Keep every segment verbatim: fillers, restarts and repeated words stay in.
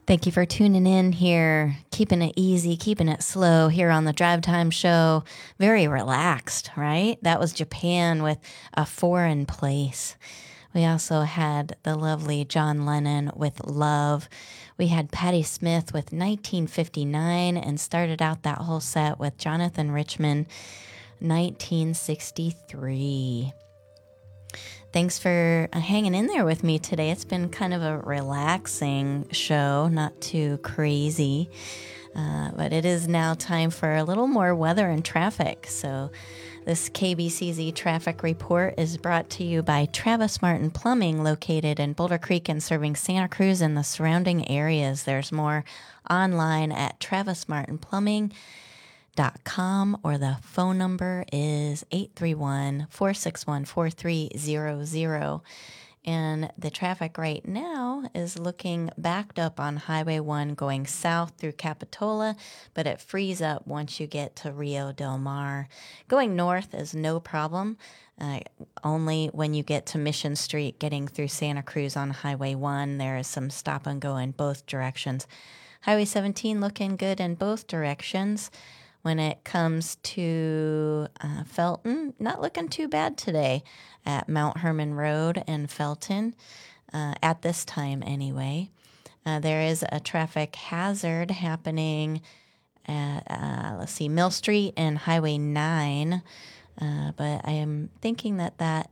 Thank you for tuning in here, keeping it easy, keeping it slow here on the Drive Time Show. Very relaxed, right? That was Japan with A Foreign Place. We also had the lovely John Lennon with Love. We had Patti Smith with nineteen fifty-nine and started out that whole set with Jonathan Richman, nineteen sixty-three. Thanks for hanging in there with me today. It's been kind of a relaxing show, not too crazy, uh, but it is now time for a little more weather and traffic. So this K B C Z traffic report is brought to you by Travis Martin Plumbing, located in Boulder Creek and serving Santa Cruz and the surrounding areas. There's more online at travis martin plumbing dot com, or the phone number is eight three one, four six one, four three zero zero. And the traffic right now is looking backed up on Highway one going south through Capitola, but it frees up once you get to Rio Del Mar. Going north is no problem, uh, only when you get to Mission Street getting through Santa Cruz on Highway one, there is some stop and go in both directions. Highway seventeen looking good in both directions. When it comes to uh, Felton, not looking too bad today at Mount Herman Road and Felton, uh, at this time anyway. Uh, there is a traffic hazard happening at, uh, let's see, Mill Street and Highway nine, uh, but I am thinking that that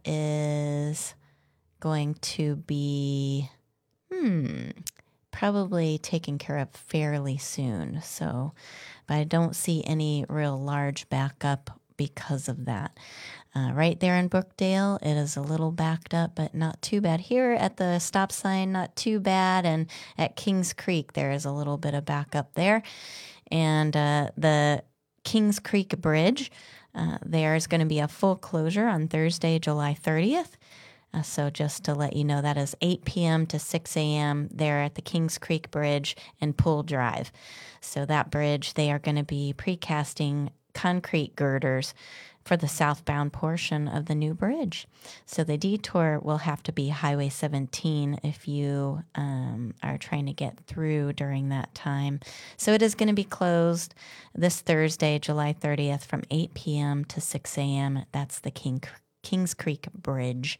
is going to be, hmm, probably taken care of fairly soon, so... but I don't see any real large backup because of that. Uh, right there in Brookdale, it is a little backed up, but not too bad. Here at the stop sign, not too bad. And at Kings Creek, there is a little bit of backup there. And uh, the Kings Creek Bridge, uh, there is going to be a full closure on Thursday, July thirtieth. Uh, so just to let you know, that is eight p.m. to six a.m. there at the Kings Creek Bridge and Pool Drive. So that bridge, they are going to be precasting concrete girders for the southbound portion of the new bridge. So the detour will have to be Highway seventeen if you um, are trying to get through during that time. So it is going to be closed this Thursday, July thirtieth from eight p.m. to six a.m. That's the King, Kings Creek Bridge.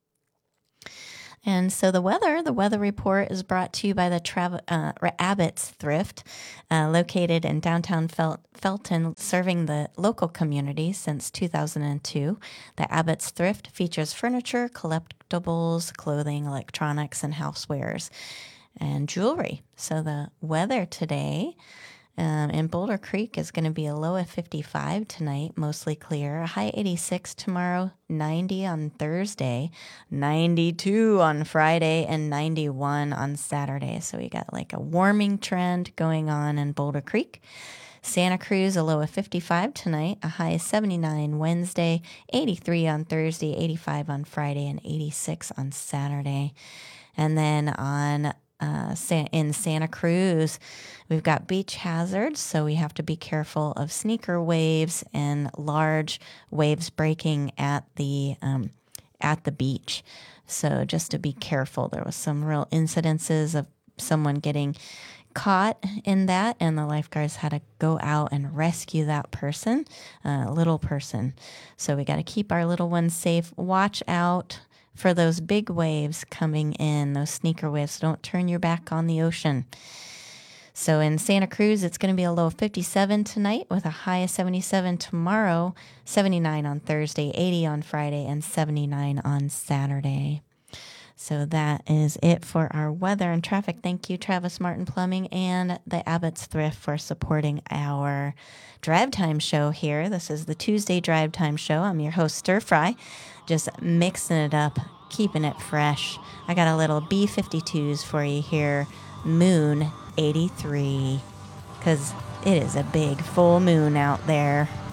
And so the weather, the weather report is brought to you by the Trav- uh, Abbott's Thrift, uh, located in downtown Fel- Felton, serving the local community since two thousand two. The Abbott's Thrift features furniture, collectibles, clothing, electronics, and housewares, and jewelry. So the weather today um, in Boulder Creek is going to be a low of fifty-five tonight, mostly clear. A high eighty-six tomorrow, ninety on Thursday, ninety-two on Friday, and ninety-one on Saturday. So we got like a warming trend going on in Boulder Creek. Santa Cruz, a low of fifty-five tonight, a high of seventy-nine Wednesday, eighty-three on Thursday, eighty-five on Friday, and eighty-six on Saturday. And then on Uh, in Santa Cruz, we've got beach hazards, so we have to be careful of sneaker waves and large waves breaking at the um, at the beach. So just to be careful. There was some real incidences of someone getting caught in that, and the lifeguards had to go out and rescue that person, uh, little person. So we got to keep our little ones safe. Watch out for those big waves coming in, those sneaker waves. Don't turn your back on the ocean. So in Santa Cruz, it's going to be a low of fifty-seven tonight with a high of seventy-seven tomorrow, seventy-nine on Thursday, eighty on Friday, and seventy-nine on Saturday. So that is it for our weather and traffic. Thank you, Travis Martin Plumbing and the Abbott's Thrift, for supporting our Drive Time show here. This is the Tuesday Drive Time show. I'm your host, Stir Fry, just mixing it up, keeping it fresh. I got a little B fifty-twos for you here, Moon eighty-three, because it is a big full moon out there.